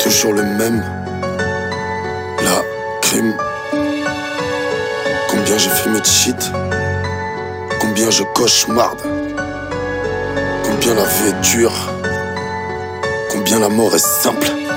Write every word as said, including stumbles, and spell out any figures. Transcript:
toujours le même. La crime. Combien j'ai fumé de shit. Combien je cauchemarde. Combien la vie est dure. Combien la mort est simple.